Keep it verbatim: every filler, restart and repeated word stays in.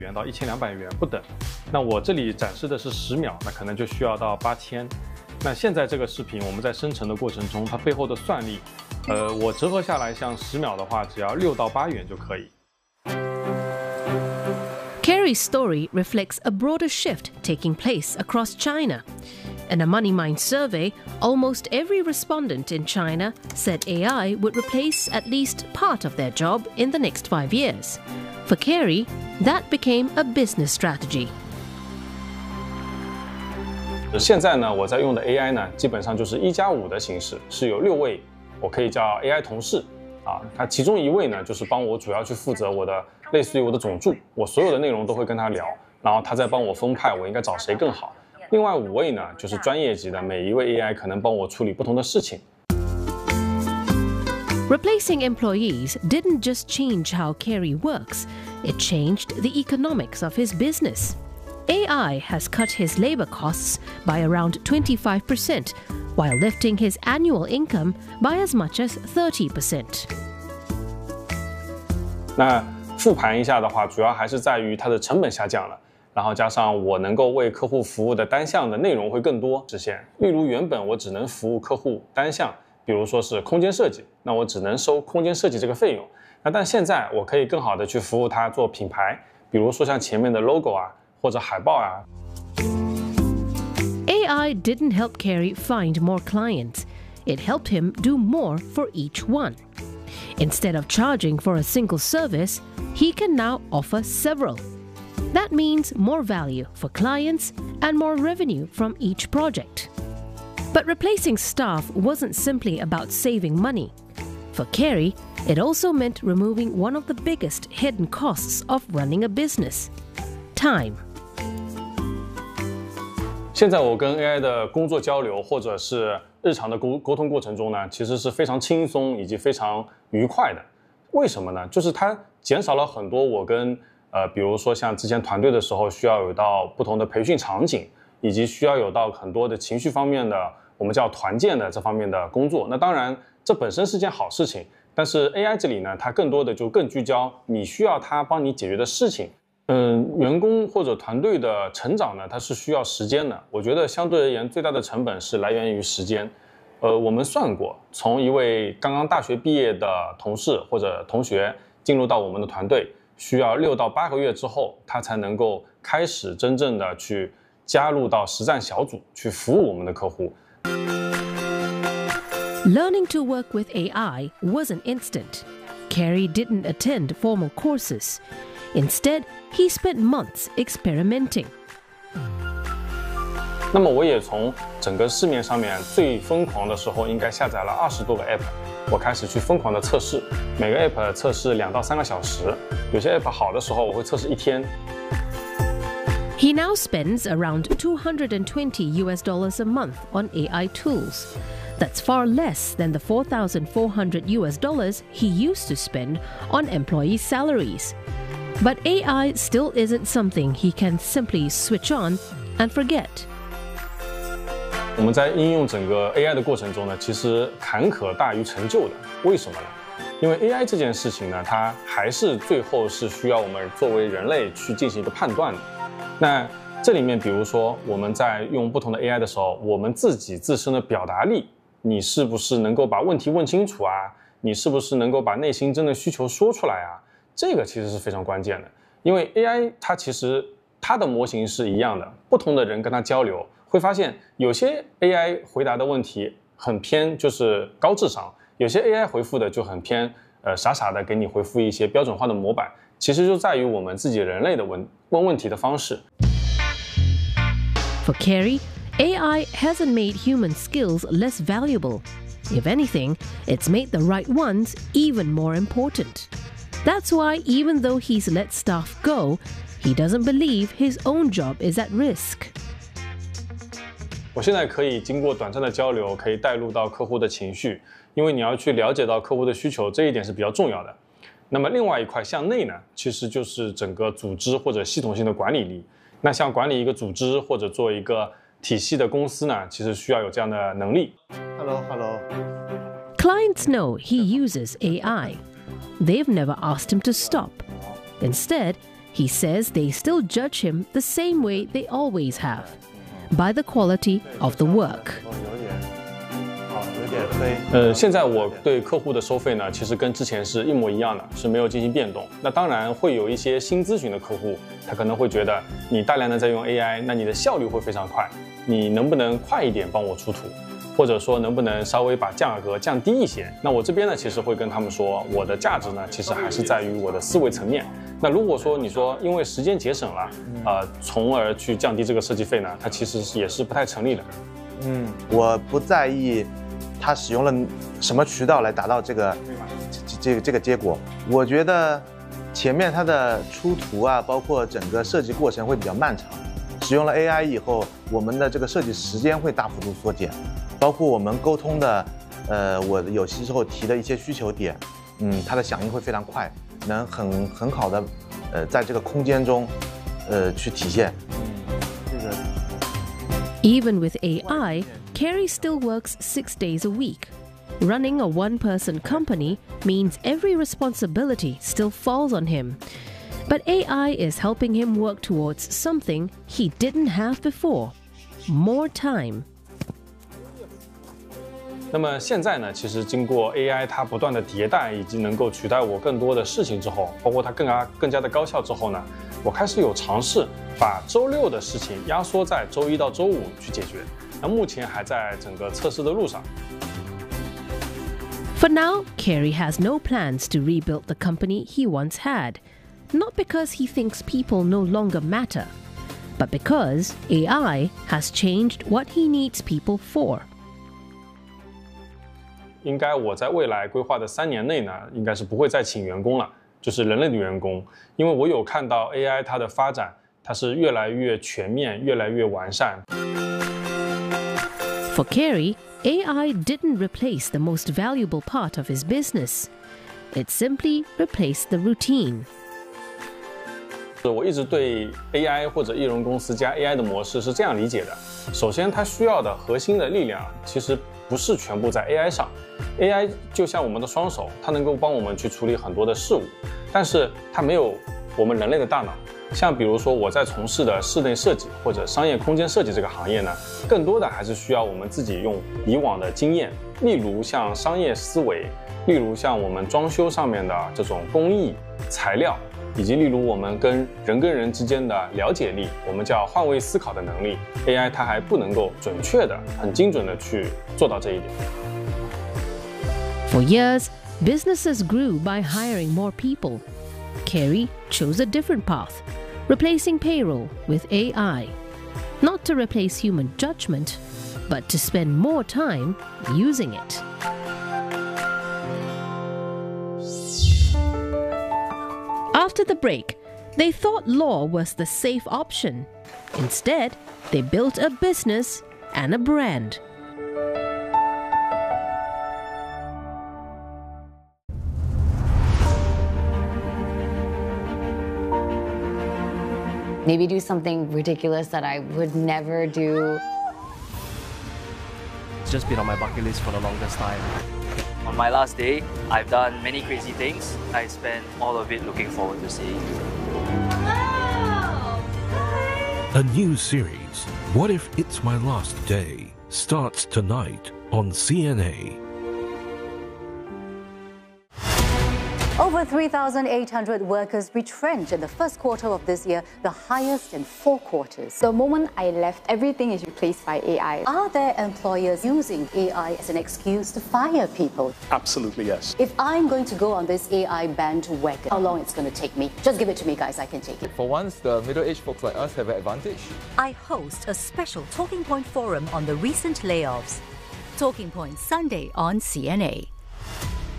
元到一千两百元不等。那我这里展示的是十秒，那可能就需要到八千。那现在这个视频我们在生成的过程中，它背后的算力，呃，我折合下来，像十秒的话，只要六到八元就可以。 Carrie's story reflects a broader shift taking place across China. In a MoneyMind survey, almost every respondent in China said A I would replace at least part of their job in the next five years. For Carrie, that became a business strategy. 现在呢，我在用的 A I 呢，基本上就是一加五的形式，是有六位，我可以叫 A I 同事啊。他其中一位呢，就是帮我主要去负责我的，类似于我的总助，我所有的内容都会跟他聊，然后他再帮我分派我应该找谁更好。另外五位呢，就是专业级的，每一位 A I 可能帮我处理不同的事情。 Replacing employees didn't just change how Carrie works, it changed the economics of his business. A I has cut his labor costs by around twenty-five percent, while lifting his annual income by as much as thirty percent. 那复盘一下的话，主要还是在于它的成本下降了。然后加上我能够为客户服务的单项的内容会更多实现，例如原本我只能服务客户单项，比如说是空间设计，那我只能收空间设计这个费用。那但现在我可以更好的去服务他做品牌，比如说像前面的 logo 啊，或者海报啊。 A I didn't help Carrie find more clients. It helped him do more for each one. Instead of charging for a single service, he can now offer several. That means more value for clients and more revenue from each project. But replacing staff wasn't simply about saving money. For Carrie, it also meant removing one of the biggest hidden costs of running a business: time. 现在我跟 A I 的工作交流，或者是日常的沟沟通过程中呢，其实是非常轻松以及非常愉快的。为什么呢？就是它减少了很多我跟呃，比如说像之前团队的时候，需要有到不同的培训场景，以及需要有到很多的情绪方面的，我们叫团建的这方面的工作。那当然，这本身是件好事情，但是 A I 这里呢，它更多的就更聚焦你需要它帮你解决的事情。嗯，员工或者团队的成长呢，它是需要时间的。我觉得相对而言，最大的成本是来源于时间。呃，我们算过，从一位刚刚大学毕业的同事或者同学进入到我们的团队，需要六到八个月之后，他才能够开始真正的去加入到实战小组，去服务我们的客户。 Learning to work with A I wasn't instant. Carrie didn't attend formal courses. Instead, he spent months experimenting. 那么我也从整个市面上面最疯狂的时候，应该下载了二十多个 app， 我开始去疯狂的测试，每个 app 测试两到三个小时，有些 app 好的时候我会测试一天。 He now spends around two hundred twenty U S dollars a month on A I tools. That's far less than the four thousand four hundred U S dollars he used to spend on employee salaries. But A I still isn't something he can simply switch on and forget. 我们在应用整个 A I 的过程中呢，其实坎坷大于成就的。为什么呢？因为 A I 这件事情呢，它还是最后是需要我们作为人类去进行一个判断的。那这里面，比如说我们在用不同的 A I 的时候，我们自己自身的表达力，你是不是能够把问题问清楚啊？你是不是能够把内心真的需求说出来啊？这个其实是非常关键的。因为 A I 它其实它的模型是一样的，不同的人跟它交流，会发现有些 A I 回答的问题很偏，就是高智商；有些 A I 回复的就很偏，呃，傻傻的给你回复一些标准化的模板。其实就在于我们自己人类的问问问题的方式。 For Carrie, A I hasn't made human skills less valuable. If anything, it's made the right ones even more important. That's why even though he's let staff go, he doesn't believe his own job is at risk. 我现在可以经过短暂的交流，可以带入到客户的情绪，因为你要去了解到客户的需求，这一点是比较重要的。那么另外一块向内呢，其实就是整个组织或者系统性的管理力。那像管理一个组织或者做一个体系的公司呢，其实需要有这样的能力。 Hello, hello. Clients know he uses A I. They've never asked him to stop. Instead, He says they still judge him the same way they always have, by the quality of the work. 呃，现在我对客户的收费呢，其实跟之前是一模一样的，是没有进行变动。那当然会有一些新咨询的客户，他可能会觉得你大量的在用 A I， 那你的效率会非常快，你能不能快一点帮我出图？或者说能不能稍微把价格降低一些？那我这边呢，其实会跟他们说，我的价值呢，其实还是在于我的思维层面。那如果说你说因为时间节省了，呃，从而去降低这个设计费呢，它其实也是不太成立的。 嗯，我不在意他使用了什么渠道来达到这个这这个这个结果。我觉得前面它的出图啊，包括整个设计过程会比较漫长。使用了 A I 以后，我们的这个设计时间会大幅度缩减，包括我们沟通的，呃，我有些时候提的一些需求点，嗯，它的响应会非常快，能很很好的，呃，在这个空间中，呃，去体现。这个。 Even with A I, Kerry still works six days a week. Running a one-person company means every responsibility still falls on him. But A I is helping him work towards something he didn't have before: more time. 那么现在呢，其实经过 A I 它不断的迭代，以及能够取代我更多的事情之后，包括它更加更加的高效之后呢，我开始有尝试把周六的事情压缩在周一到周五去解决。那目前还在整个测试的路上。 For now, Kerry has no plans to rebuild the company he once had. Not because he thinks people no longer matter, but because A I has changed what he needs people for. 应该我在未来规划的三年内呢，应该是不会再请员工了，就是人类的员工，因为我有看到 A I 它的发展，它是越来越全面，越来越完善。 For Kerry, A I didn't replace the most valuable part of his business. It simply replaced the routine. 我一直对 A I 或者艺人公司加 A I 的模式是这样理解的：首先，它需要的核心的力量其实不是全部在 A I 上 ，A I 就像我们的双手，它能够帮我们去处理很多的事物，但是它没有我们人类的大脑。像比如说我在从事的室内设计或者商业空间设计这个行业呢，更多的还是需要我们自己用以往的经验，例如像商业思维，例如像我们装修上面的这种工艺、材料。以及例如我们跟人跟人之间的了解力，我们叫换位思考的能力 ，A I 它还不能够准确的、很精准的去做到这一点。 For years, businesses grew by hiring more people. Kerry chose a different path, replacing payroll with A I. Not to replace human judgment, but to spend more time using it. After the break, they thought law was the safe option. Instead, they built a business and a brand. Maybe do something ridiculous that I would never do. It's just been on my bucket list for the longest time. On my last day, I've done many crazy things. I spent all of it looking forward to seeing. A new series, What If It's My Last Day, starts tonight on C N A. Over three thousand eight hundred workers retrenched in the first quarter of this year, the highest in four quarters. The moment I left, everything is replaced by A I. Are there employers using A I as an excuse to fire people? Absolutely, yes. If I'm going to go on this A I bandwagon, how long it's going to take me? Just give it to me, guys. I can take it. For once, the middle-aged folks like us have an advantage. I host a special Talking Point forum on the recent layoffs. Talking Point Sunday on C N A.